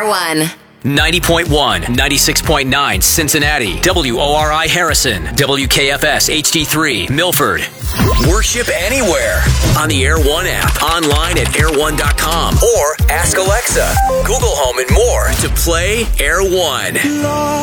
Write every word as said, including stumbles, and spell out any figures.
Air One. ninety point one, ninety-six point nine Cincinnati, W O R I Harrison, W K F S H D three Milford. Worship anywhere on the Air One app, online at air one dot com, or ask Alexa, Google Home, and more to play Air One.